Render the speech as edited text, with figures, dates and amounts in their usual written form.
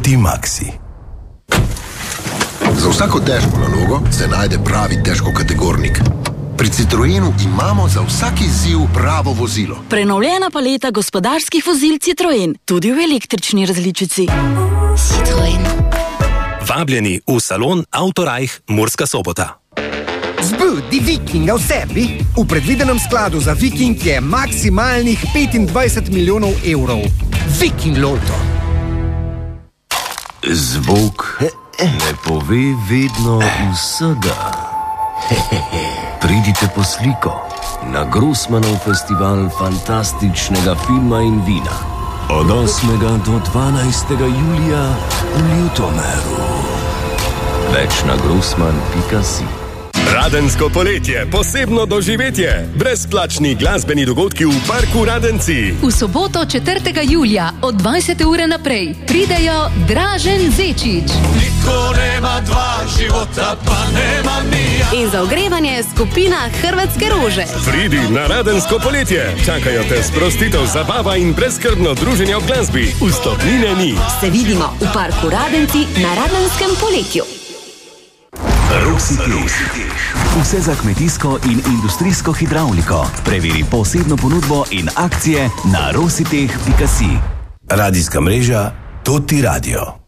Multi Maxi. Za vsako težko nalogo se najde pravi težkokategornik. Pri Citroenu imamo za vsak izziv pravo vozilo. Prenovljena paleta gospodarskih vozil Citroen, tudi v električni različici. Citroen. Vabljeni v salon Autorajh Murska Sobota. Zbudi Vikinga v sebi. V predvidenem skladu za Viking je maksimalnih 25 milijonov evrov. Viking Lotto. Zvok ne pove vedno vsega. Pridite po sliko na Grossmanov festival fantastičnega filma in vina. Od 8. do 12. julija v Ljutomeru. Več na grossman.si. Radensko poletje, posebno doživetje. Brezplačni glasbeni dogodki v parku Radenci. V soboto 4. julija od 20. ure naprej pridejo Dražen Zečič. Niko nema dva života, pa nema mija. In za ogrevanje skupina Hrvatske rože. Pridi na Radensko poletje. Čakajo te sprostitev, zabava in brezskrbno druženje ob glasbi. Vstopnine ni. Se vidimo v parku Radenci na Radenskem poletju. Rositeh. Vse za kmetijsko in industrijsko hidravliko. Preveri posebno ponudbo in akcije na rositeh.si. Radijska mreža Toti Radio.